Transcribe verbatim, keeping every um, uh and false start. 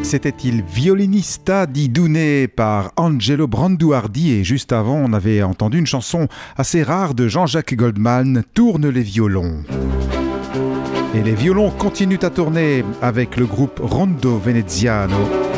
c'était Il Violinista di Dune par Angelo Branduardi et juste avant on avait entendu une chanson assez rare de Jean-Jacques Goldman, Tourne les violons. Et les violons continuent à tourner avec le groupe Rondo Veneziano.